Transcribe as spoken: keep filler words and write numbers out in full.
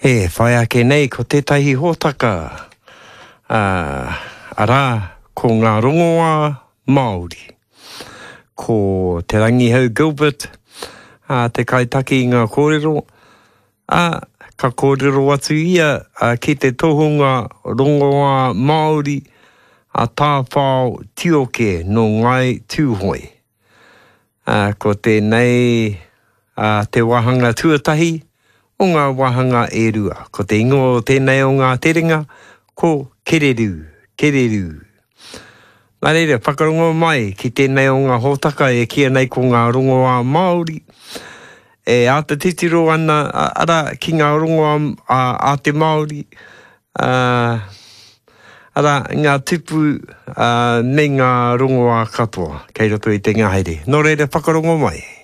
He, whai ake nei ko tētahi hōtaka. Uh, ara, ko ngā rongoa Māori. Ko te rangi hau Gilbert, uh, te kaitaki i ngā kōrero. Uh, ka kōrero atu ia uh, ki te tohunga rongoa Māori a tāwhao tioke no ngai tūhoi. Uh, ko tēnei uh, te wahanga tuatahi, o ngā wahanga e rua. Ko te ingo o tēnei o ngā terenga, ko kereru, kereru. Nā reira, whakarongo mai ki tēnei o ngā hōtaka e kia nei ko ngā rongoa Māori. E ata titiro ana, ara ki ngā rongoa a, a te Māori. Uh, ara, ngā tupu uh, me ngā rongoa katoa, kei roto i te ngahere. Nō reira, whakarongo mai.